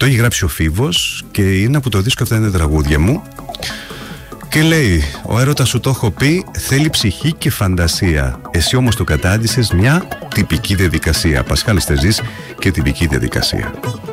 Το έχει γράψει ο Φίβος και είναι από το δίσκο Αυτά είναι τραγούδια μου. Και λέει: ο έρωτας σου το έχω πει, θέλει ψυχή και φαντασία. Εσύ όμως το κατάντησες μια τυπική διαδικασία. Πασχάλης Τερζής και τυπική διαδικασία.